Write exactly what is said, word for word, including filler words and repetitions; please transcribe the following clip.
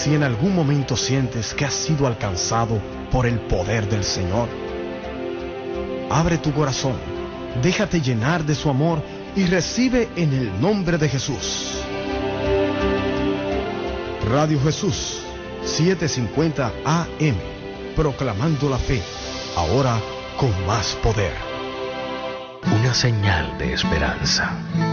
Si en algún momento sientes que has sido alcanzado por el poder del Señor, abre tu corazón, déjate llenar de su amor y recibe en el nombre de Jesús. Radio Jesús, setecientos cincuenta A M, proclamando la fe, ahora con más poder. Una señal de esperanza.